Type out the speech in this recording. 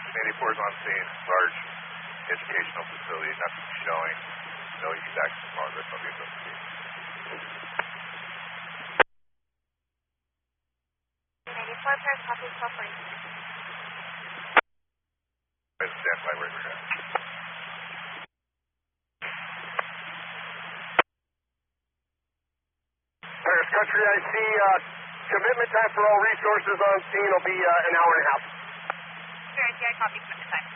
84 is on scene. Large educational facility, nothing showing. No exact progress on the investigation. 84, Paris, copy, 1240. Stand by where we're at. Paris Country, I see commitment time for all resources on scene will be an hour and a half. Sure, I copy commitment time.